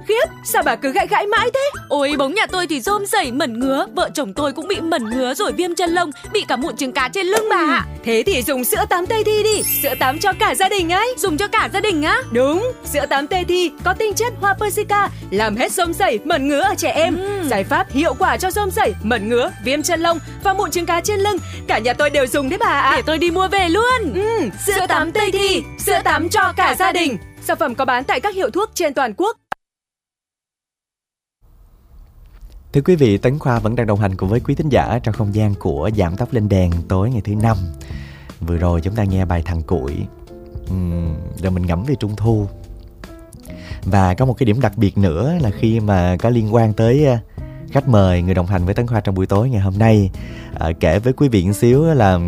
khiếp, sao bà cứ gãi gãi mãi thế? Ôi bóng nhà tôi thì rôm rẩy mẩn ngứa. Vợ chồng tôi cũng bị mẩn ngứa rồi viêm chân lông, bị cả mụn trứng cá trên lưng bà ạ. Thế thì dùng sữa tắm Tây Thi đi. Sữa tắm cho cả gia đình ấy. Dùng cho cả gia đình á? Đúng, sữa tắm Tây Thi có tinh chất hoa Persica, làm hết rôm rẩy, mẩn ngứa ở trẻ em. Giải pháp hiệu quả cho rôm rẩy, mẩn ngứa, viêm chân lông và mụn trứng cá trên lưng. Cả nhà tôi đều dùng đấy bà ạ. Để tôi đi mua về luôn. Sữa tắm Tây Thi, sữa tắm cho cả gia đình. Sản phẩm có bán tại các hiệu thuốc trên toàn quốc. Thưa quý vị, Tấn Khoa vẫn đang đồng hành cùng với quý thính giả trong không gian của Giảm Tóc Lên Đèn tối ngày thứ 5. Vừa rồi chúng ta nghe bài Thằng Cuội, rồi mình ngẫm về Trung Thu. Và có một cái điểm đặc biệt nữa là khi mà có liên quan tới khách mời, người đồng hành với Tấn Khoa trong buổi tối ngày hôm nay, kể với quý vị một xíu là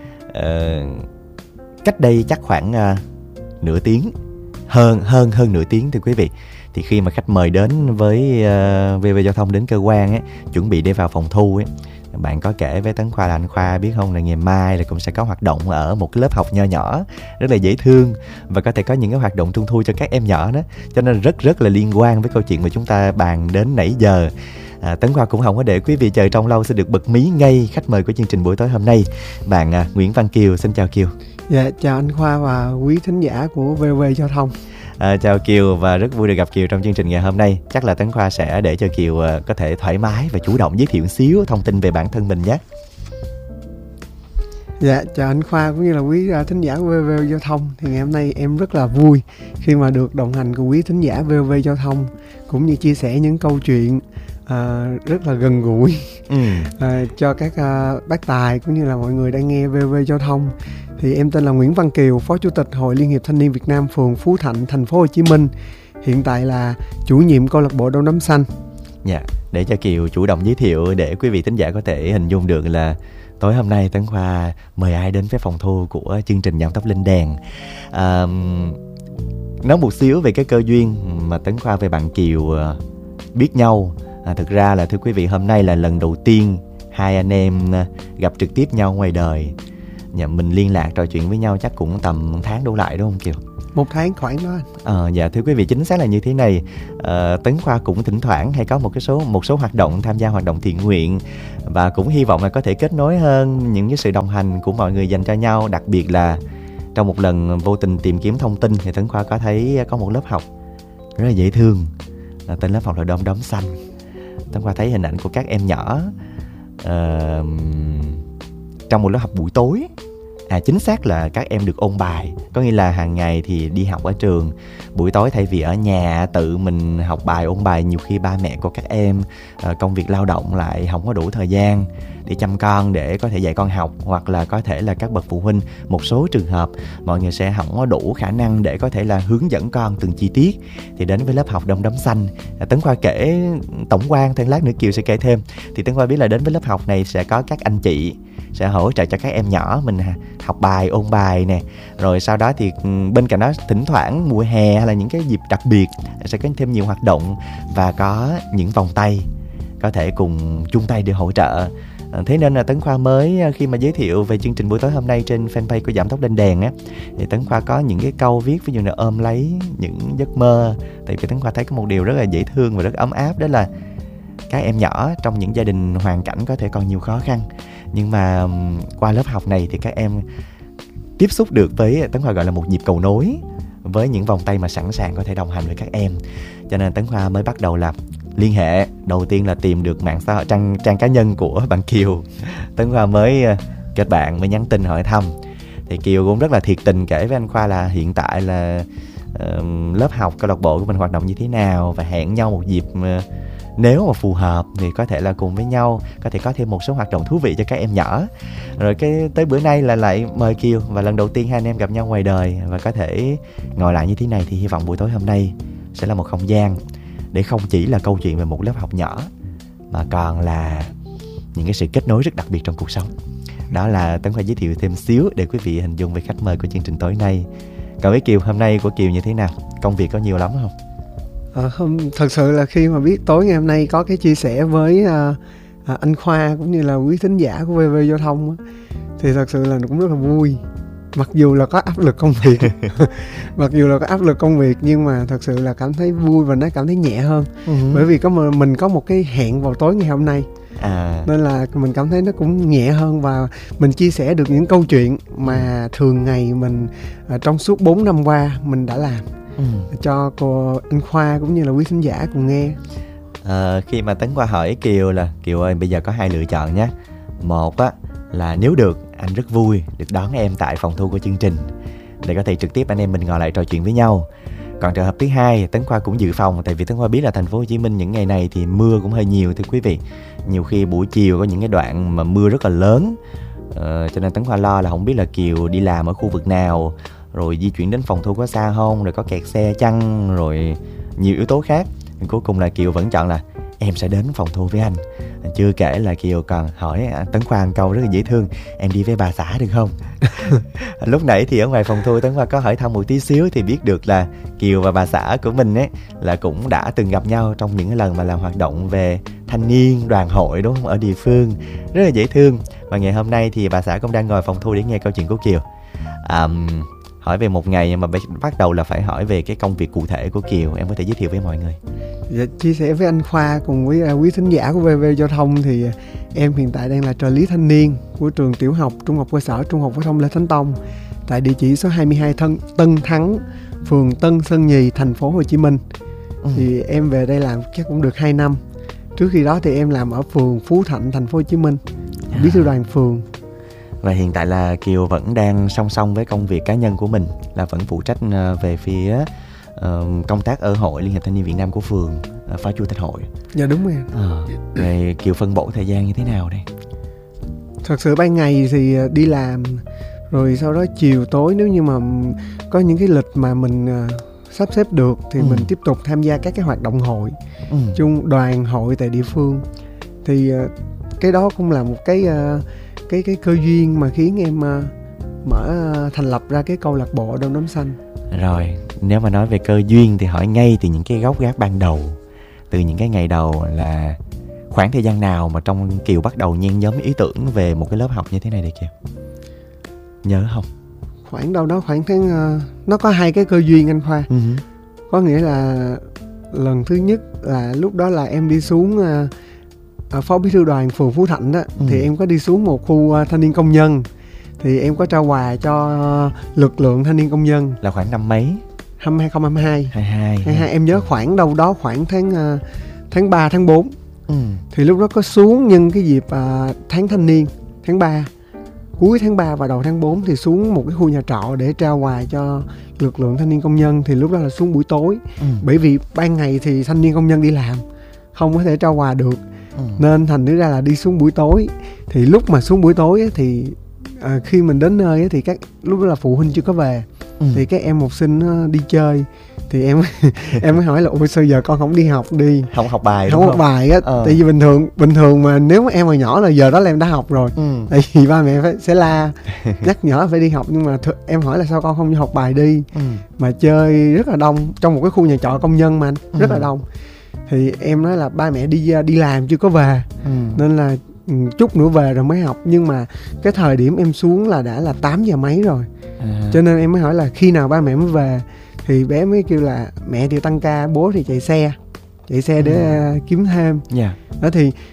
cách đây chắc khoảng nửa tiếng, hơn nửa tiếng thưa quý vị, thì khi mà khách mời đến với VV Giao thông đến cơ quan ấy, chuẩn bị đi vào phòng thu ấy, bạn có kể với Tấn Khoa là anh Khoa biết không, là ngày mai là cũng sẽ có hoạt động ở một cái lớp học nho nhỏ rất là dễ thương, và có thể có những cái hoạt động trung thu cho các em nhỏ đó, cho nên rất là liên quan với câu chuyện mà chúng ta bàn đến nãy giờ. Tấn Khoa cũng không có để quý vị chờ trong lâu, sẽ được bật mí ngay khách mời của chương trình buổi tối hôm nay, bạn Nguyễn Văn Kiều. Xin chào Kiều. Dạ, chào anh Khoa và quý thính giả của VV Giao thông. Chào Kiều và rất vui được gặp Kiều trong chương trình ngày hôm nay. Chắc là Tấn Khoa sẽ để cho Kiều có thể thoải mái và chủ động giới thiệu xíu thông tin về bản thân mình nhé. Dạ, chào anh Khoa cũng như là quý thính giả của VV Giao thông. Thì ngày hôm nay em rất là vui khi mà được đồng hành cùng quý thính giả VV Giao thông, cũng như chia sẻ những câu chuyện rất là gần gũi cho các bác tài cũng như là mọi người đang nghe VV Giao thông. Thì em tên là Nguyễn Văn Kiều, Phó Chủ tịch Hội Liên hiệp Thanh niên Việt Nam phường Phú Thạnh, thành phố Hồ Chí Minh. Hiện tại là chủ nhiệm câu lạc bộ Đông Đóm Xanh. Dạ, để cho Kiều chủ động giới thiệu để quý vị thính giả có thể hình dung được là tối hôm nay Tấn Khoa mời ai đến với phòng thu của chương trình Giảm Tóc Lên Đèn. Nói một xíu về cái cơ duyên mà Tấn Khoa và bạn Kiều biết nhau. Thực ra là thưa quý vị, hôm nay là lần đầu tiên hai anh em gặp trực tiếp nhau ngoài đời. Mình liên lạc trò chuyện với nhau chắc cũng tầm tháng đổ lại đúng không Kiều? 1 tháng khoảng đó anh. Dạ thưa quý vị, chính xác là như thế này. Tấn Khoa cũng thỉnh thoảng hay có một số hoạt động, tham gia hoạt động thiện nguyện, và cũng hy vọng là có thể kết nối hơn những cái sự đồng hành của mọi người dành cho nhau. Đặc biệt là trong một lần vô tình tìm kiếm thông tin thì Tấn Khoa có thấy có một lớp học rất là dễ thương, tên lớp học là Đông Đóm Xanh. Tấn Khoa thấy hình ảnh của các em nhỏ trong một lớp học buổi tối. Chính xác là các em được ôn bài, có nghĩa là hàng ngày thì đi học ở trường, buổi tối thay vì ở nhà tự mình học bài ôn bài, nhiều khi ba mẹ của các em công việc lao động lại không có đủ thời gian để chăm con, để có thể dạy con học, hoặc là có thể là các bậc phụ huynh, một số trường hợp mọi người sẽ không có đủ khả năng để có thể là hướng dẫn con từng chi tiết, thì đến với lớp học Đông Đóm Xanh. Tấn Khoa kể tổng quan, thêm lát nữa Kiều sẽ kể thêm. Thì Tấn Khoa biết là đến với lớp học này sẽ có các anh chị sẽ hỗ trợ cho các em nhỏ mình học bài, ôn bài nè. Rồi sau đó thì bên cạnh đó, thỉnh thoảng mùa hè hay là những cái dịp đặc biệt sẽ có thêm nhiều hoạt động, và có những vòng tay có thể cùng chung tay để hỗ trợ. Thế nên là Tấn Khoa mới khi mà giới thiệu về chương trình buổi tối hôm nay trên fanpage của Giảm Tóc Lên Đèn á, thì Tấn Khoa có những cái câu viết ví dụ là ôm lấy những giấc mơ. Tại vì Tấn Khoa thấy có một điều rất là dễ thương và rất ấm áp, đó là các em nhỏ trong những gia đình hoàn cảnh có thể còn nhiều khó khăn, nhưng mà qua lớp học này thì các em tiếp xúc được với, Tấn Khoa gọi là một nhịp cầu nối, với những vòng tay mà sẵn sàng có thể đồng hành với các em. Cho nên Tấn Khoa mới bắt đầu là liên hệ. Đầu tiên là tìm được mạng xã hội, trang cá nhân của bạn Kiều. Tấn Khoa mới kết bạn, mới nhắn tin hỏi thăm. Thì Kiều cũng rất là thiệt tình kể với anh Khoa là hiện tại là lớp học câu lạc bộ của mình hoạt động như thế nào, và hẹn nhau một dịp nếu mà phù hợp thì có thể là cùng với nhau có thể có thêm một số hoạt động thú vị cho các em nhỏ. Rồi tới bữa nay là lại mời Kiều, và lần đầu tiên hai anh em gặp nhau ngoài đời và có thể ngồi lại như thế này, thì hy vọng buổi tối hôm nay sẽ là một không gian để không chỉ là câu chuyện về một lớp học nhỏ, mà còn là những cái sự kết nối rất đặc biệt trong cuộc sống. Đó là Tấn Khoa giới thiệu thêm xíu để quý vị hình dung về khách mời của chương trình tối nay. Còn với Kiều, hôm nay của Kiều như thế nào? Công việc có nhiều lắm không? Không, thật sự là khi mà biết tối ngày hôm nay có cái chia sẻ với anh Khoa cũng như là quý thính giả của VV Giao thông á, thì thật sự là cũng rất là vui. mặc dù là có áp lực công việc mặc dù là có áp lực công việc nhưng mà thật sự là cảm thấy vui và nó cảm thấy nhẹ hơn. Bởi vì mình có một cái hẹn vào tối ngày hôm nay, nên là mình cảm thấy nó cũng nhẹ hơn, và mình chia sẻ được những câu chuyện mà thường ngày mình trong suốt 4 năm qua mình đã làm cho cô anh Khoa cũng như là quý thính giả cùng nghe. Khi mà Tấn Khoa hỏi Kiều là Kiều ơi, bây giờ có 2 lựa chọn nhé. Một á là nếu được, anh rất vui được đón em tại phòng thu của chương trình để có thể trực tiếp anh em mình ngồi lại trò chuyện với nhau. Còn trường hợp thứ hai, Tấn Khoa cũng dự phòng, tại vì Tấn Khoa biết là thành phố Hồ Chí Minh những ngày này thì mưa cũng hơi nhiều thưa quý vị. Nhiều khi buổi chiều có những cái đoạn mà mưa rất là lớn, cho nên Tấn Khoa lo là không biết là Kiều đi làm ở khu vực nào, rồi di chuyển đến phòng thu có xa không, rồi có kẹt xe chăng, rồi nhiều yếu tố khác. Cuối cùng là Kiều vẫn chọn là em sẽ đến phòng thu với anh. Chưa kể là Kiều còn hỏi Tấn Khoa một câu rất là dễ thương: em đi với bà xã được không? Lúc nãy thì ở ngoài phòng thu Tấn Khoa có hỏi thăm một tí xíu thì biết được là Kiều và bà xã của mình ấy là cũng đã từng gặp nhau trong những cái lần mà làm hoạt động về thanh niên đoàn hội, đúng không, ở địa phương, rất là dễ thương. Và ngày hôm nay thì bà xã cũng đang ngồi phòng thu để nghe câu chuyện của Kiều. Hỏi về một ngày mà bắt đầu là phải hỏi về cái công việc cụ thể của Kiều, em có thể giới thiệu với mọi người. Dạ, chia sẻ với anh Khoa cùng với quý thính giả của VV Giao thông thì em hiện tại đang là trợ lý thanh niên của trường tiểu học, trung học cơ sở, trung học phổ thông Lê Thánh Tông tại địa chỉ số 22 Tân Thắng, phường Tân Sơn Nhì, thành phố Hồ Chí Minh. Thì em về đây làm chắc cũng được 2 năm. Trước khi đó thì em làm ở phường Phú Thạnh, thành phố Hồ Chí Minh, bí thư đoàn phường. Và hiện tại là Kiều vẫn đang song song với công việc cá nhân của mình là vẫn phụ trách về phía công tác ở hội Liên hiệp Thanh niên Việt Nam của phường, phó chủ tịch hội. Dạ đúng rồi. Rồi Kiều phân bổ thời gian như thế nào đây? Thật sự ban ngày thì đi làm, rồi sau đó chiều tối nếu như mà có những cái lịch mà mình sắp xếp được thì mình tiếp tục tham gia các cái hoạt động hội, chung đoàn hội tại địa phương. Thì cái đó cũng là một cái cơ duyên mà khiến em thành lập ra cái câu lạc bộ Đom Đóm Xanh. Rồi, nếu mà nói về cơ duyên thì hỏi ngay từ những cái gốc gác ban đầu, từ những cái ngày đầu là khoảng thời gian nào mà trong Kiều bắt đầu nhen nhóm ý tưởng về một cái lớp học như thế này đây Kiều? Nhớ không? Khoảng đâu đó khoảng tháng nó có 2 cái cơ duyên anh Khoa. Có nghĩa là lần thứ nhất là lúc đó là em đi xuống phó bí thư đoàn phường Phú Thạnh đó, thì em có đi xuống một khu thanh niên công nhân, thì em có trao quà cho lực lượng thanh niên công nhân. Là khoảng năm mấy? 2022. 22 em nhớ khoảng đâu đó khoảng tháng 3, tháng 4. Thì lúc đó có xuống nhân cái dịp tháng thanh niên, tháng 3, cuối tháng 3 và đầu tháng 4 thì xuống một cái khu nhà trọ để trao quà cho lực lượng thanh niên công nhân. Thì lúc đó là xuống buổi tối, bởi vì ban ngày thì thanh niên công nhân đi làm không có thể trao quà được, nên thành ra là đi xuống buổi tối. Thì lúc mà xuống buổi tối ấy, thì khi mình đến nơi ấy, thì lúc đó là phụ huynh chưa có về, thì các em học sinh nó đi chơi. Thì em mới hỏi là ôi sao giờ con không đi học đi, không học bài, không học bài á. Tại vì bình thường mà nếu mà em mà nhỏ là giờ đó là em đã học rồi. Tại vì ba mẹ sẽ la nhắc nhở phải đi học, nhưng mà em hỏi là sao con không đi học bài đi, mà chơi rất là đông trong một cái khu nhà trọ công nhân mà anh, rất là đông. Thì em nói là ba mẹ đi làm chưa có về, nên là chút nữa về rồi mới học. Nhưng mà cái thời điểm em xuống là đã là 8 giờ mấy rồi, cho nên em mới hỏi là khi nào ba mẹ mới về. Thì bé mới kêu là mẹ thì tăng ca, bố thì chạy xe để kiếm thêm. Đó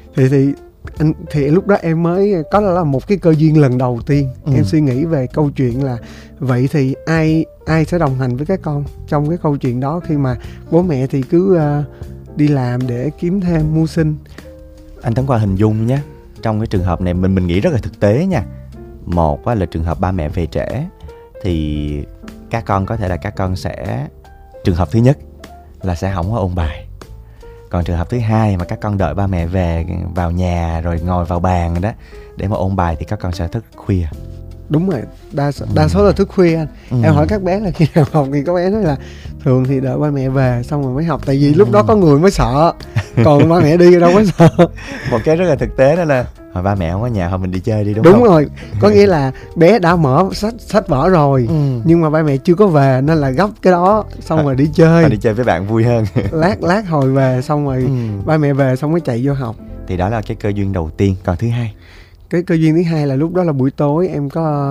thì lúc đó em mới có là một cái cơ duyên lần đầu tiên. Em suy nghĩ về câu chuyện là vậy thì ai sẽ đồng hành với các con trong cái câu chuyện đó, khi mà bố mẹ thì cứ đi làm để kiếm thêm mưu sinh. Anh Tấn Khoa hình dung nhé, trong cái trường hợp này mình nghĩ rất là thực tế nha. Một là trường hợp ba mẹ về trễ thì các con có thể là các con sẽ, trường hợp thứ nhất là sẽ không có ôn bài. Còn trường hợp thứ hai mà các con đợi ba mẹ về vào nhà rồi ngồi vào bàn đó để mà ôn bài thì các con sẽ thức khuya. Đúng rồi, đa số là thức khuya anh. Em hỏi các bé là khi nào học thì các bé nói là thường thì đợi ba mẹ về xong rồi mới học. Tại vì lúc đó có người mới sợ, còn ba mẹ đi đâu có sợ. Một cái rất là thực tế đó là hồi ba mẹ không có nhà, hồi mình đi chơi đi, đúng không? Đúng rồi, có nghĩa là bé đã mở sách vở rồi, nhưng mà ba mẹ chưa có về nên là gấp cái đó xong rồi đi chơi. Đi chơi với bạn vui hơn. lát hồi về xong rồi ba mẹ về xong mới chạy vô học. Thì đó là cái cơ duyên đầu tiên. Còn thứ hai? Cái cơ duyên thứ hai là lúc đó là buổi tối em có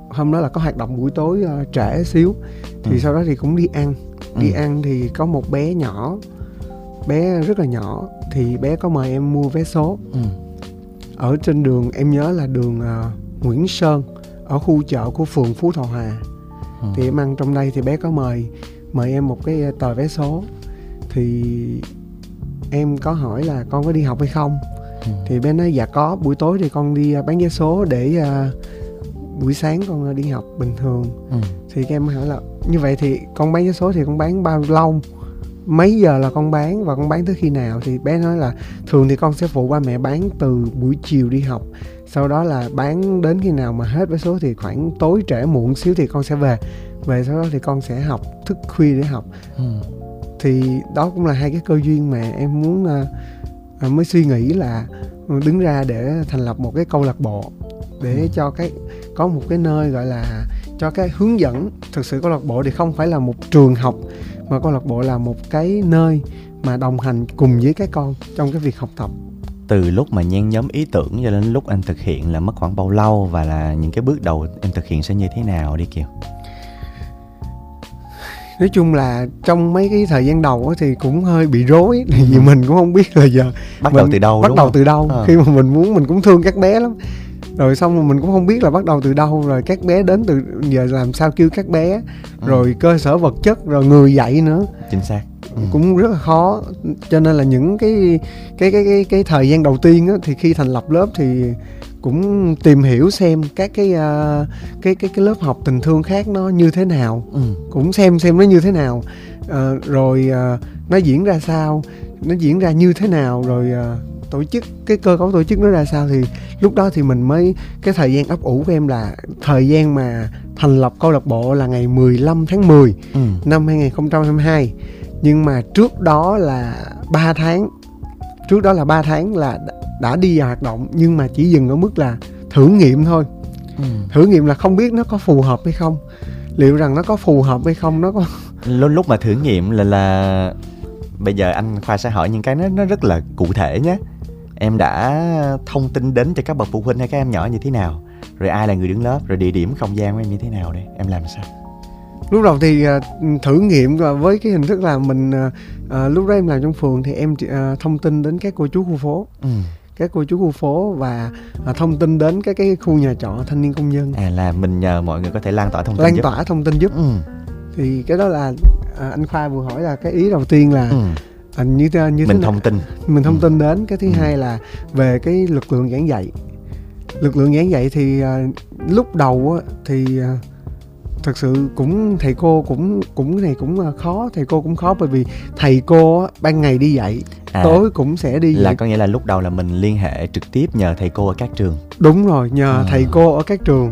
hôm đó là có hoạt động buổi tối trễ xíu. Thì sau đó thì cũng đi ăn. Đi ăn thì có một bé nhỏ, bé rất là nhỏ, thì bé có mời em mua vé số. Ở trên đường, em nhớ là đường Nguyễn Sơn, ở khu chợ của phường Phú Thọ Hòa. Thì em ăn trong đây thì bé có mời em một cái tờ vé số. Thì em có hỏi là con có đi học hay không. Thì bé nói dạ có, buổi tối thì con đi bán vé số để buổi sáng con đi học bình thường. Thì các em hỏi là như vậy thì con bán vé số thì con bán bao lâu, mấy giờ là con bán và con bán tới khi nào. Thì bé nói là thường thì con sẽ phụ ba mẹ bán từ buổi chiều đi học, sau đó là bán đến khi nào mà hết vé số thì khoảng tối trễ muộn xíu thì con sẽ về sau đó thì con sẽ học, thức khuya để học. Thì đó cũng là hai cái cơ duyên mà em muốn mới suy nghĩ là đứng ra để thành lập một cái câu lạc bộ, để cho có một cái nơi gọi là cho cái hướng dẫn. Thực sự câu lạc bộ thì không phải là một trường học, mà câu lạc bộ là một cái nơi mà đồng hành cùng với các con trong cái việc học tập. Từ lúc mà nhen nhóm ý tưởng cho đến lúc anh thực hiện là mất khoảng bao lâu, và là những cái bước đầu em thực hiện sẽ như thế nào đi Kiều? Nói chung là trong mấy cái thời gian đầu thì cũng hơi bị rối, vì mình cũng không biết là giờ bắt đầu từ đâu. Khi mà mình cũng thương các bé lắm, rồi xong rồi mình cũng không biết là bắt đầu từ đâu, rồi các bé đến từ giờ làm sao kêu các bé, rồi cơ sở vật chất, rồi người dạy nữa. Chính xác. Cũng rất là khó. Cho nên là những cái thời gian đầu tiên á, thì khi thành lập lớp thì cũng tìm hiểu xem các cái lớp học tình thương khác nó như thế nào, cũng xem nó như thế nào, rồi nó diễn ra sao, nó diễn ra như thế nào, rồi tổ chức, cái cơ cấu tổ chức nó ra sao. Thì lúc đó thì mình mới, cái thời gian ấp ủ của em là thời gian mà thành lập câu lạc bộ là ngày 15 tháng 10 năm 2022. Nhưng mà trước đó là 3 tháng là đã đi vào hoạt động, nhưng mà chỉ dừng ở mức là thử nghiệm thôi. Thử nghiệm là không biết nó có phù hợp hay không, liệu rằng nó có phù hợp hay không, nó có lúc mà thử nghiệm là bây giờ anh Khoa sẽ hỏi những cái nó rất là cụ thể nhé. Em đã thông tin đến cho các bậc phụ huynh hay các em nhỏ như thế nào, rồi ai là người đứng lớp, rồi địa điểm không gian của em như thế nào đây, em làm sao? Lúc đầu thì thử nghiệm với cái hình thức là mình lúc đó em làm trong phường thì em thông tin đến các cô chú khu phố, các cô chú khu phố, và thông tin đến các cái khu nhà trọ thanh niên công nhân. Là mình nhờ mọi người có thể lan tỏa thông tin giúp. Thì cái đó là anh Khoa vừa hỏi là cái ý đầu tiên là như thế mình nào? Mình thông tin đến. Cái thứ hai là về cái lực lượng giảng dạy. Lực lượng giảng dạy thì lúc đầu thì thực sự cũng thầy cô cũng này cũng khó, thầy cô cũng khó, bởi vì thầy cô ban ngày đi dạy, tối cũng sẽ đi là dạy. có nghĩa là lúc đầu là mình liên hệ trực tiếp nhờ thầy cô ở các trường. Đúng rồi, nhờ thầy cô ở các trường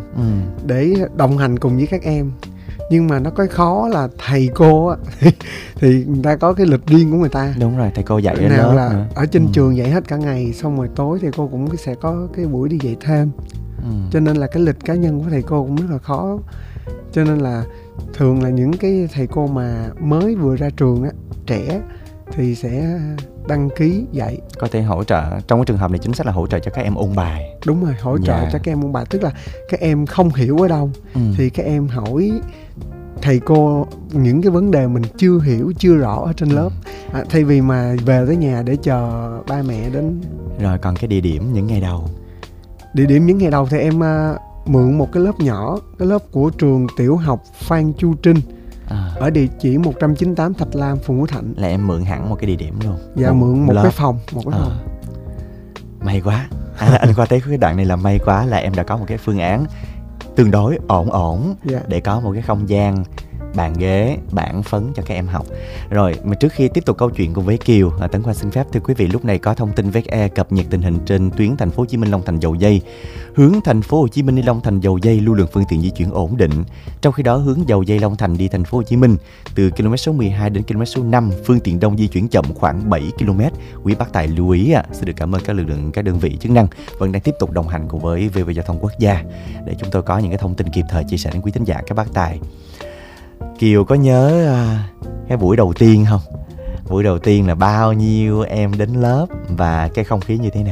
để đồng hành cùng với các em. Nhưng mà nó có khó là thầy cô thì người ta có cái lịch riêng của người ta. Đúng rồi, thầy cô dạy ở nào lớp là nữa. Ở trên trường dạy hết cả ngày, xong rồi tối thầy cô cũng sẽ có cái buổi đi dạy thêm. Cho nên là cái lịch cá nhân của thầy cô cũng rất là khó. Cho nên là thường là những cái thầy cô mà mới vừa ra trường á, trẻ thì sẽ đăng ký dạy. Có thể hỗ trợ, trong cái trường hợp này chính xác là hỗ trợ cho các em ôn bài. Đúng rồi, hỗ trợ cho các em ôn bài. Tức là các em không hiểu ở đâu thì các em hỏi thầy cô những cái vấn đề mình chưa hiểu, chưa rõ ở trên lớp, thay vì mà về tới nhà để chờ ba mẹ đến. Rồi còn cái địa điểm những ngày đầu? Địa điểm những ngày đầu thì em mượn một cái lớp nhỏ, cái lớp của trường tiểu học Phan Chu Trinh, ở địa chỉ 198 Thạch Lam, phường Phú Thạnh. Là em mượn hẳn một cái địa điểm luôn? Dạ, mượn một cái phòng. May quá. Anh Khoa thấy cái đoạn này là may quá, là em đã có một cái phương án tương đối ổn để có một cái không gian, bàn ghế, bảng phấn cho các em học. Rồi, mà trước khi tiếp tục câu chuyện cùng với Kiều, Tấn Khoa xin phép thưa quý vị, lúc này có thông tin VE cập nhật tình hình trên tuyến thành phố Hồ Chí Minh Long Thành Dầu Dây. Hướng thành phố Hồ Chí Minh đi Long Thành Dầu Dây lưu lượng phương tiện di chuyển ổn định. Trong khi đó hướng Dầu Dây Long Thành đi thành phố Hồ Chí Minh từ km số 12 đến km số 5, phương tiện đông di chuyển chậm khoảng 7 km. Quý bác tài lưu ý xin được cảm ơn các lực lượng, các đơn vị chức năng vẫn đang tiếp tục đồng hành cùng với VV Giao thông Quốc gia để chúng tôi có những cái thông tin kịp thời chia sẻ đến quý thính giả các bác tài. Kiều có nhớ cái buổi đầu tiên không? Buổi đầu tiên là bao nhiêu em đến lớp và cái không khí như thế nào?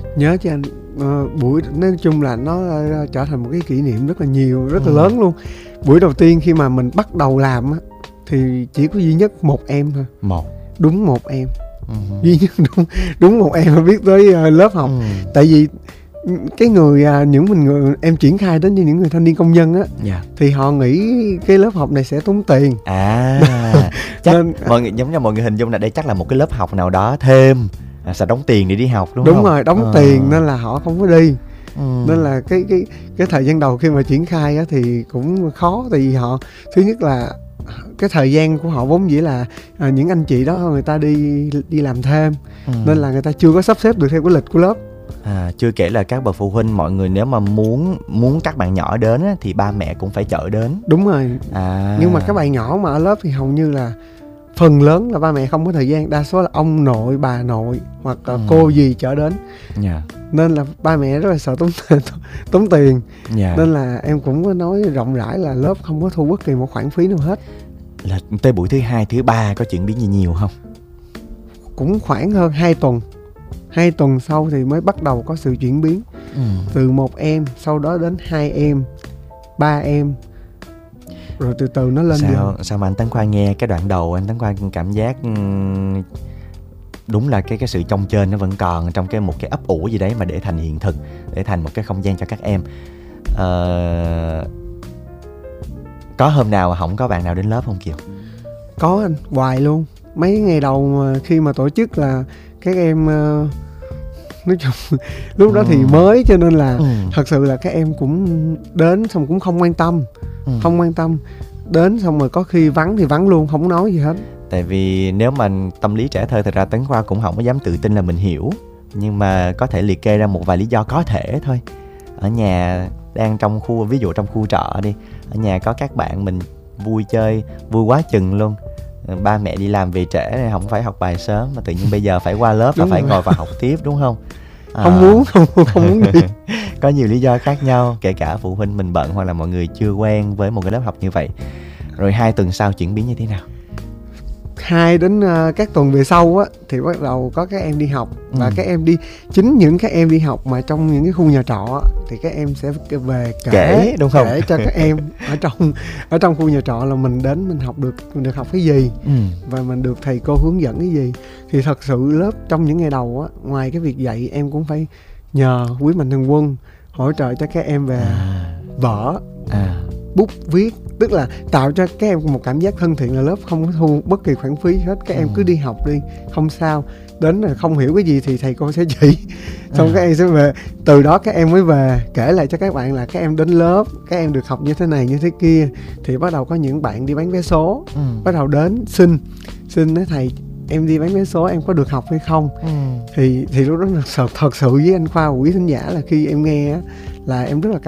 Nhớ chứ anh. Buổi nói chung là nó trở thành một cái kỷ niệm rất là nhiều, rất là lớn luôn. Buổi đầu tiên khi mà mình bắt đầu làm á, thì chỉ có duy nhất một em thôi. Đúng một em. Duy nhất đúng một em biết tới lớp học. Tại vì cái người người em triển khai đến cho những người thanh niên công nhân á, thì họ nghĩ cái lớp học này sẽ tốn tiền. Chắc nên, mọi người giống như mọi người hình dung là đây chắc là một cái lớp học nào đó thêm, sẽ đóng tiền để đi học đúng không? Đúng rồi, đóng tiền nên là họ không có đi. Nên là cái thời gian đầu khi mà triển khai á, thì cũng khó. Tại vì họ, thứ nhất là cái thời gian của họ vốn dĩ là những anh chị đó người ta đi làm thêm, nên là người ta chưa có sắp xếp được theo cái lịch của lớp. Chưa kể là các bậc phụ huynh, mọi người nếu mà muốn các bạn nhỏ đến á, thì ba mẹ cũng phải chở đến. Đúng rồi. Nhưng mà các bạn nhỏ mà ở lớp thì hầu như là phần lớn là ba mẹ không có thời gian, đa số là ông nội, bà nội hoặc là cô dì chở đến. Nên là ba mẹ rất là sợ tốn tiền. Nên là em cũng có nói rộng rãi là lớp không có thu bất kỳ một khoản phí nào hết. Là tới buổi thứ 2, thứ 3 có chuyển biến gì nhiều không? Cũng khoảng hơn 2 tuần. 2 tuần sau thì mới bắt đầu có sự chuyển biến. Từ một em, sau đó đến 2 em, 3 em, rồi từ từ nó lên. Sao mà anh Tấn Khoa nghe cái đoạn đầu, anh Tấn Khoa cảm giác đúng là cái sự trông trên nó vẫn còn trong một cái ấp ủ gì đấy mà để thành hiện thực, để thành một cái không gian cho các em. Có hôm nào không có bạn nào đến lớp không Kiều? Có anh, hoài luôn. Mấy ngày đầu mà khi mà tổ chức là các em nói chung lúc đó thì mới, cho nên là thật sự là các em cũng đến xong cũng không quan tâm. Đến xong rồi có khi vắng thì vắng luôn, không nói gì hết. Tại vì nếu mà tâm lý trẻ thơ, thật ra Tấn Khoa cũng không có dám tự tin là mình hiểu, nhưng mà có thể liệt kê ra một vài lý do có thể thôi. Ở nhà đang trong khu, ví dụ trong khu trọ đi, ở nhà có các bạn mình vui chơi vui quá chừng luôn, ba mẹ đi làm về trễ nên không phải học bài sớm, mà tự nhiên bây giờ phải qua lớp và phải ngồi vào học tiếp, đúng không? Không muốn đi. Có nhiều lý do khác nhau, kể cả phụ huynh mình bận hoặc là mọi người chưa quen với một cái lớp học như vậy. Rồi 2 tuần sau chuyển biến như thế nào? 2 đến các tuần về sau á thì bắt đầu có các em đi học. Và các em đi, chính những các em đi học mà trong những cái khu nhà trọ thì các em sẽ về kể đúng không? Kể cho các em ở trong khu nhà trọ là mình đến mình được học cái gì, và mình được thầy cô hướng dẫn cái gì. Thì thật sự lớp trong những ngày đầu á, ngoài cái việc dạy, em cũng phải nhờ Quý Mạnh Thường Quân hỗ trợ cho các em về vở, bút viết, tức là tạo cho các em một cảm giác thân thiện là lớp không có thu bất kỳ khoản phí hết. Các em cứ đi học đi, không sao. Đến là không hiểu cái gì thì thầy cô sẽ chỉ. Xong các em sẽ về. Từ đó các em mới về kể lại cho các bạn là các em đến lớp, các em được học như thế này như thế kia. Thì bắt đầu có những bạn đi bán vé số, bắt đầu đến xin nói thầy, em đi bán vé số em có được học hay không? Thì lúc đó thật sự với anh Khoa, quý thính giả, là khi em nghe là em rất là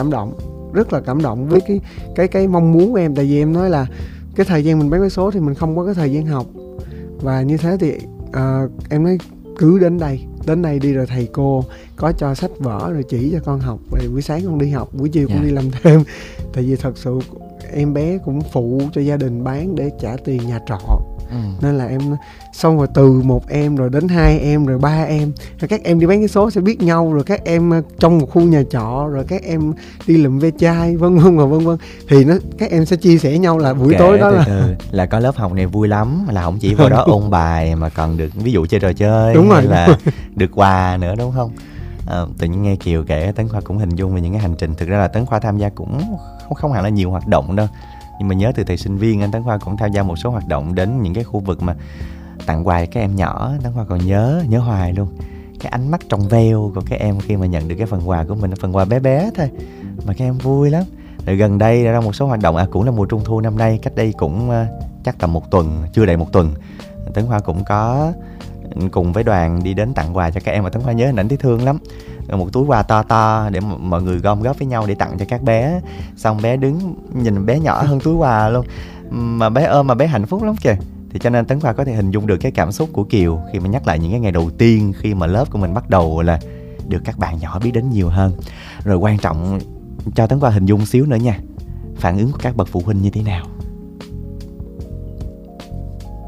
cảm động với cái mong muốn của em. Tại vì em nói là cái thời gian mình bán vé số thì mình không có cái thời gian học, và như thế thì em nói cứ đến đây đi, rồi thầy cô có cho sách vở rồi chỉ cho con học, rồi buổi sáng con đi học, buổi chiều con đi làm thêm. Tại vì thật sự em bé cũng phụ cho gia đình bán để trả tiền nhà trọ. Nên là em xong rồi từ một em rồi đến 2 em rồi 3 em, rồi các em đi bán vé số sẽ biết nhau, rồi các em trong một khu nhà trọ, rồi các em đi lụm ve chai vân vân, thì các em sẽ chia sẻ nhau là buổi tối đó là có lớp học này vui lắm, là không chỉ vào đó ôn bài mà còn được ví dụ chơi trò chơi, đúng rồi, là được quà nữa, đúng không? Tự nhiên nghe Kiều kể, Tấn Khoa cũng hình dung về những cái hành trình. Thực ra là Tấn Khoa tham gia cũng không hẳn là nhiều hoạt động đâu, nhưng mà nhớ từ thời sinh viên anh Tấn Khoa cũng tham gia một số hoạt động đến những cái khu vực mà tặng quà các em nhỏ. Tấn Khoa còn nhớ hoài luôn cái ánh mắt trong veo của các em khi mà nhận được cái phần quà của mình, phần quà bé bé thôi mà các em vui lắm. Rồi gần đây ra một số hoạt động, cũng là mùa trung thu năm nay, cách đây cũng chắc là một tuần, chưa đầy một tuần, Tấn Khoa cũng có cùng với đoàn đi đến tặng quà cho các em, và Tấn Khoa nhớ hình ảnh thấy thương lắm. Một túi quà to để mọi người gom góp với nhau để tặng cho các bé. Xong bé đứng nhìn bé nhỏ hơn túi quà luôn, mà bé ôm mà bé hạnh phúc lắm kìa. Thì cho nên Tấn Khoa có thể hình dung được cái cảm xúc của Kiều khi mà nhắc lại những cái ngày đầu tiên khi mà lớp của mình bắt đầu là được các bạn nhỏ biết đến nhiều hơn. Rồi quan trọng cho Tấn Khoa hình dung xíu nữa nha, phản ứng của các bậc phụ huynh như thế nào?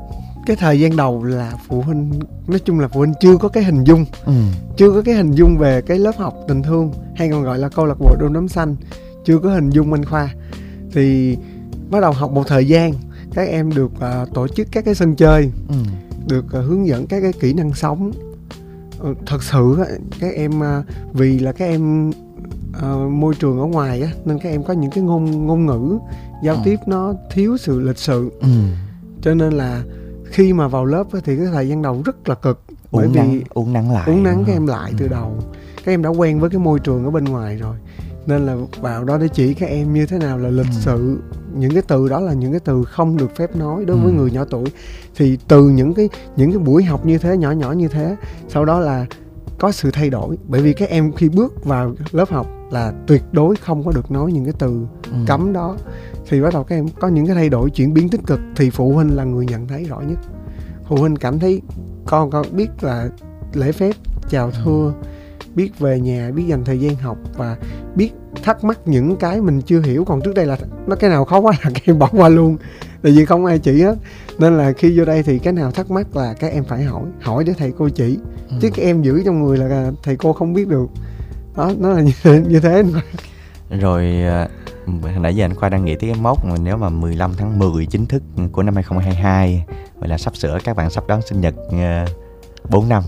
cái thời gian đầu là phụ huynh, nói chung là phụ huynh chưa có cái hình dung, chưa có cái hình dung về cái lớp học tình thương hay còn gọi là câu lạc bộ Đom Đóm Xanh, chưa có hình dung anh Khoa. Thì bắt đầu học một thời gian, các em được tổ chức các cái sân chơi, được hướng dẫn các cái kỹ năng sống. Thật sự các em vì là các em môi trường ở ngoài á, nên các em có những cái ngôn ngữ giao tiếp nó thiếu sự lịch sự, cho nên là khi mà vào lớp thì cái thời gian đầu rất là cực, bởi vì uốn nắn các em lại từ đầu. Các em đã quen với cái môi trường ở bên ngoài rồi, nên là vào đó để chỉ các em như thế nào là lịch sự. Những cái từ đó là những cái từ không được phép nói đối với người nhỏ tuổi. Thì từ những cái buổi học như thế, nhỏ nhỏ như thế, sau đó là có sự thay đổi. Bởi vì các em khi bước vào lớp học là tuyệt đối không có được nói những cái từ cấm đó. Thì bắt đầu các em có những cái thay đổi, chuyển biến tích cực. Thì phụ huynh là người nhận thấy rõ nhất. Phụ huynh cảm thấy con biết là lễ phép, chào thưa, biết về nhà, biết dành thời gian học và biết thắc mắc những cái mình chưa hiểu. Còn trước đây là nó cái nào khó quá là các em bỏ qua luôn, tại vì không ai chỉ hết. Nên là khi vô đây thì cái nào thắc mắc là các em phải hỏi để thầy cô chỉ. Chứ các em giữ trong người là thầy cô không biết được. Đó, nó là như thế. Rồi nãy giờ anh Khoa đang nghĩ tới cái mốc mà nếu mà 15 tháng 10 chính thức của năm 2022, vậy là sắp sửa các bạn sắp đón sinh nhật 4 năm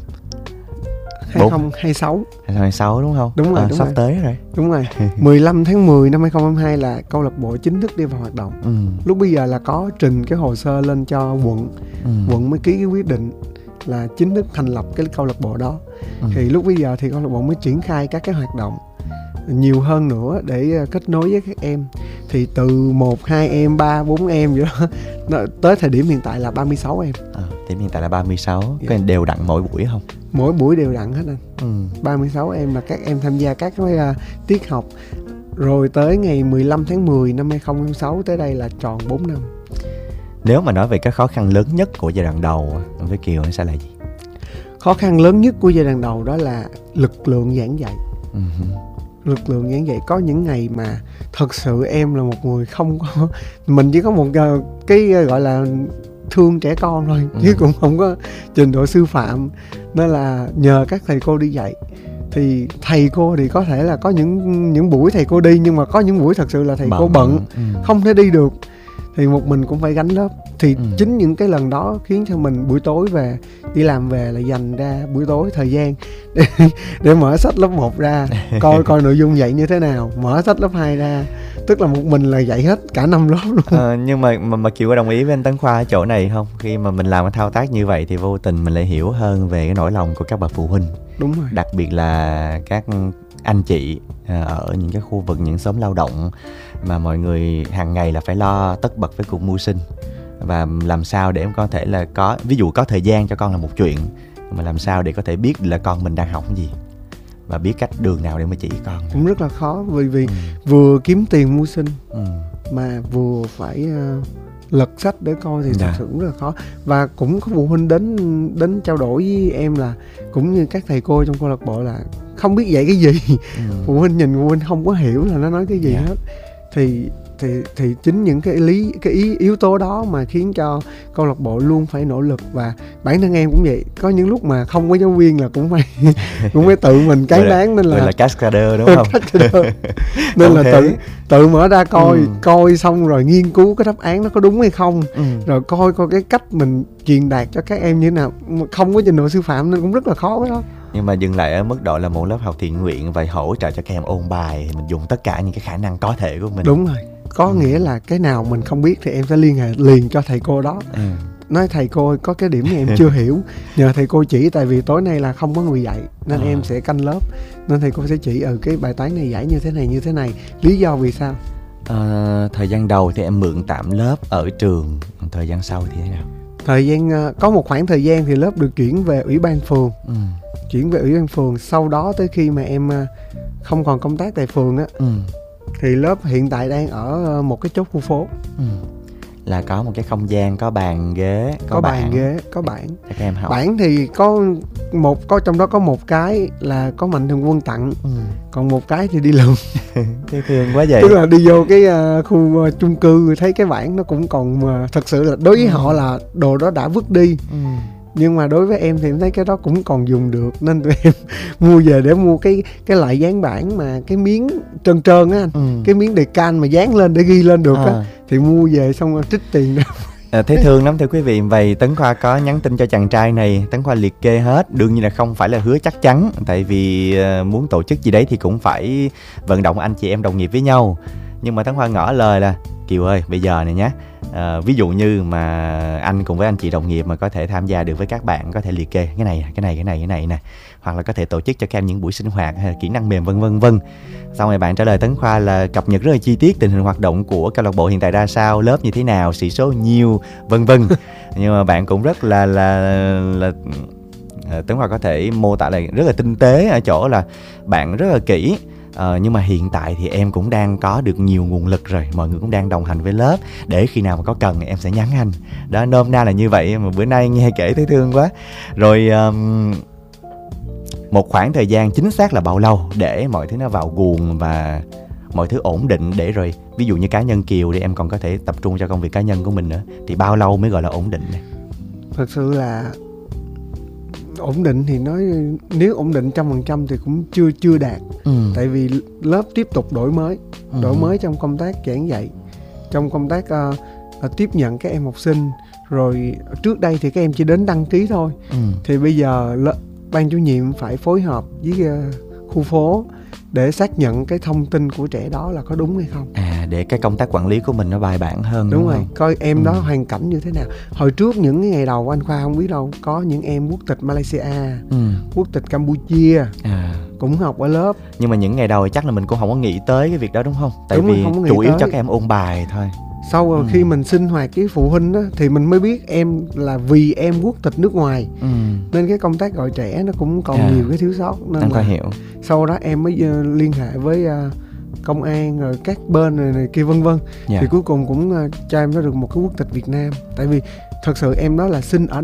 2026 đúng không? Đúng rồi, sắp tới rồi. Đúng rồi. 15 tháng 10 năm 2022 là câu lạc bộ chính thức đi vào hoạt động. Lúc bây giờ là có trình cái hồ sơ lên cho quận. Quận mới ký cái quyết định là chính thức thành lập cái câu lạc bộ đó. Thì lúc bây giờ thì câu lạc bộ mới triển khai các cái hoạt động nhiều hơn nữa để kết nối với các em. Thì từ 1, 2 em, 3, 4 em vậy đó. Tới thời điểm hiện tại là 36 em. Thì hiện tại là 36. Có đều đặn mỗi buổi không? Mỗi buổi đều đặn hết anh. 36 em là các em tham gia các cái tiết học. Rồi tới ngày 15 tháng 10 năm 2026 tới đây là tròn 4 năm. Nếu mà nói về cái khó khăn lớn nhất của giai đoạn đầu với Kiều nó sẽ là gì? Khó khăn lớn nhất của giai đoạn đầu đó là lực lượng giảng dạy. Lực lượng giảng dạy có những ngày mà thật sự em là một người không có, mình chỉ có một cái gọi là thương trẻ con thôi, chứ cũng không có trình độ sư phạm. Nên là nhờ các thầy cô đi dạy. Thì thầy cô thì có thể là có những buổi thầy cô đi, nhưng mà có những buổi thật sự là thầy cô bận, không thể đi được. Thì một mình cũng phải gánh lớp. Thì chính những cái lần đó khiến cho mình buổi tối về, đi làm về là dành ra buổi tối thời gian để mở sách lớp 1 ra, coi nội dung dạy như thế nào, mở sách lớp 2 ra. Tức là một mình là dạy hết cả 5 lớp luôn. Nhưng mà Kiều có đồng ý với anh Tấn Khoa ở chỗ này không? Khi mà mình làm cái thao tác như vậy thì vô tình mình lại hiểu hơn về cái nỗi lòng của các bậc phụ huynh. Đúng rồi. Đặc biệt là các anh chị ở những cái khu vực, những xóm lao động mà mọi người hàng ngày là phải lo tất bật với cuộc mưu sinh. Và làm sao để em có thể là có, ví dụ có thời gian cho con là một chuyện, mà làm sao để có thể biết là con mình đang học cái gì và biết cách đường nào để mà chỉ con. Cũng rất là khó, vì vừa kiếm tiền mưu sinh mà vừa phải lật sách để coi thì thật sự cũng rất là khó. Và cũng có phụ huynh đến trao đổi với em là cũng như các thầy cô trong câu lạc bộ là không biết dạy cái gì. Phụ huynh nhìn phụ huynh không có hiểu là nó nói cái gì hết. Thì chính những cái yếu tố đó mà khiến cho câu lạc bộ luôn phải nỗ lực. Và bản thân em cũng vậy, có những lúc mà không có giáo viên là cũng phải tự mình cán đáng. Nên là cascader đúng không? Nên là tự mở ra coi xong rồi nghiên cứu cái đáp án nó có đúng hay không, rồi coi cái cách mình truyền đạt cho các em như thế nào. Không có trình độ sư phạm nên cũng rất là khó với đó. Nhưng mà dừng lại ở mức độ là một lớp học thiện nguyện và hỗ trợ cho các em ôn bài, thì mình dùng tất cả những cái khả năng có thể của mình. Đúng rồi. Có nghĩa là cái nào mình không biết thì em sẽ liên hệ liền cho thầy cô đó. Nói thầy cô ơi, có cái điểm này em chưa hiểu, nhờ thầy cô chỉ, tại vì tối nay là không có người dạy nên em sẽ canh lớp, nên thầy cô sẽ chỉ cái bài toán này giải như thế này, lý do vì sao. Thời gian đầu thì em mượn tạm lớp ở trường, thời gian sau thì thế nào? Thời gian có một khoảng thời gian thì lớp được chuyển về ủy ban phường. Chuyển về ủy ban phường, sau đó tới khi mà em không còn công tác tại phường á, thì lớp hiện tại đang ở một cái chốt khu phố. là có một cái không gian, có bàn ghế, có bàn ghế, có bảng. Các em học. Bảng thì có trong đó có một cái là có Mạnh Thường Quân tặng, còn một cái thì đi lượm. Thấy thương quá vậy. Tức là đi vô cái khu chung cư thấy cái bảng nó cũng còn, thật sự là đối với họ là đồ đó đã vứt đi. Nhưng mà đối với em thì em thấy cái đó cũng còn dùng được, nên tụi em mua về để mua cái loại dán bảng mà cái miếng trơn trơn á anh, cái miếng đề can mà dán lên để ghi lên được á, thì mua về xong rồi trích tiền ra. Thấy thương lắm thưa quý vị. Vậy Tấn Khoa có nhắn tin cho chàng trai này, Tấn Khoa liệt kê hết. Đương nhiên là không phải là hứa chắc chắn, tại vì muốn tổ chức gì đấy thì cũng phải vận động anh chị em đồng nghiệp với nhau. Nhưng mà Tấn Khoa ngỏ lời là Kiều ơi, bây giờ này nhé, ví dụ như mà anh cùng với anh chị đồng nghiệp mà có thể tham gia được với các bạn, có thể liệt kê cái này nè, hoặc là có thể tổ chức cho các em những buổi sinh hoạt hay là kỹ năng mềm vân vân. Xong rồi bạn trả lời Tấn Khoa là cập nhật rất là chi tiết tình hình hoạt động của câu lạc bộ hiện tại ra sao, lớp như thế nào, sĩ số nhiêu vân vân. Nhưng mà bạn cũng rất là Tấn Khoa có thể mô tả lại rất là tinh tế ở chỗ là bạn rất là kỹ. Nhưng mà hiện tại thì em cũng đang có được nhiều nguồn lực rồi, mọi người cũng đang đồng hành với lớp, để khi nào mà có cần em sẽ nhắn anh. Đó, nôm na là như vậy. Mà bữa nay nghe kể thấy thương quá. Rồi một khoảng thời gian chính xác là bao lâu để mọi thứ nó vào guồng và mọi thứ ổn định, để rồi ví dụ như cá nhân Kiều thì em còn có thể tập trung cho công việc cá nhân của mình nữa, thì bao lâu mới gọi là ổn định này? Thật sự là ổn định thì nói nếu ổn định 100% thì cũng chưa đạt. Tại vì lớp tiếp tục đổi mới trong công tác giảng dạy, trong công tác tiếp nhận các em học sinh. Rồi trước đây thì các em chỉ đến đăng ký thôi, thì bây giờ ban chủ nhiệm phải phối hợp với khu phố để xác nhận cái thông tin của trẻ đó là có đúng hay không. Để cái công tác quản lý của mình nó bài bản hơn. Đúng rồi, coi em đó hoàn cảnh như thế nào. Hồi trước những cái ngày đầu anh Khoa không biết đâu, có những em quốc tịch Malaysia, quốc tịch Campuchia cũng học ở lớp. Nhưng mà những ngày đầu thì chắc là mình cũng không có nghĩ tới cái việc đó đúng không? Tại vì chủ yếu cho các em ôn bài thôi. Sau rồi khi mình sinh hoạt với phụ huynh đó, thì mình mới biết em là vì em quốc tịch nước ngoài, nên cái công tác gọi trẻ nó cũng còn nhiều cái thiếu sót. Nên anh là hiểu. Sau đó em mới liên hệ với công an rồi các bên này kia vân vân. Thì cuối cùng cũng cho em nó được một cái quốc tịch Việt Nam. Tại vì thật sự em đó là sinh ở